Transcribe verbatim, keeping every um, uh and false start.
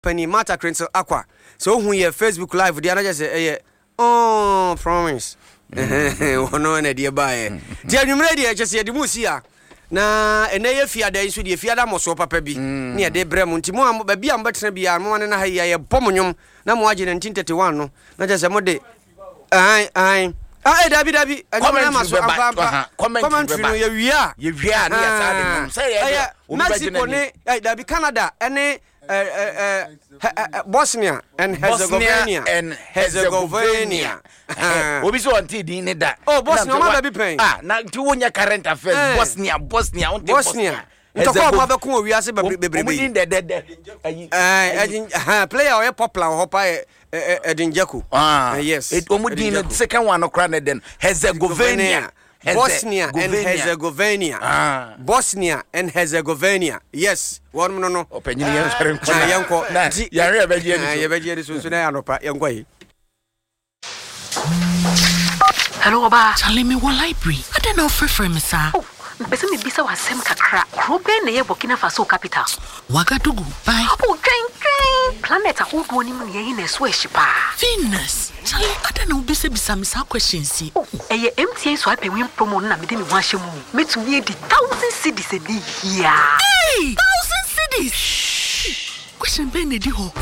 Penny Mata Crenzel Aqua. So who ye Facebook live the other say oh promise. Ono na dia bae. Ti anwumre dia je se de musia. Na ene ye fia da isu de fia da moso papa bi. Ne de brem nti mo ba bia mbetena bia mo ne na ha ye pomonyom na mo age nineteen thirty-one no. Na je se mo de ai ai ah David David comment maso ampa comment no ye wia ye wia na ya sa de no say ye Mexico ne David Canada ene Bosnia and Herzegovina and Herzegovina. Obi so anti di ne da. Oh Bosnia ma be pen. Ah na ti wonya current affairs Bosnia Bosnia on Bosnia. Ntoko ma be kun wi ase bebrebe. Obi din de de. Eh player o popular ho pa Edinjaku. Ah yes. It omu din the second one okra ne den Herzegovina. Bosnia and Herzegovina. Ah. Bosnia and Herzegovina. Yes. One no no. Openyi yen sare nko. Na yanko. Ya re abeje ni. Ya abeje ni so so na anopa yanko yi. Hello Oba. Charlie me one library. I don't know free free me sir. Oh, mpese me bisa wasem kakra. Krobe na ye Burkina Faso capital. Wagadugu. Bye. Oh, train train. Planet ahodo ni mu ne ye na so ehyipa. Venus. Charlie, I don't know bisa bisa me sa questions. Oh, eye M T N so ape win promo na me de me ho ahye mu. Metumi e di thousand cedis e di here. Hey! Thousand cedis. Question ben e di ho.